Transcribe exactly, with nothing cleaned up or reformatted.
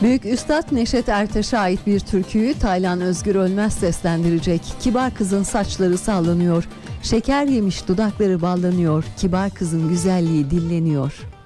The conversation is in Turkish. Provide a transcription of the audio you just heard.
Büyük Üstad Neşet Ertaş'a ait bir türküyü Taylan Özgür Ölmez seslendirecek. Kibar kızın saçları sallanıyor, şeker yemiş dudakları ballanıyor, kibar kızın güzelliği dilleniyor.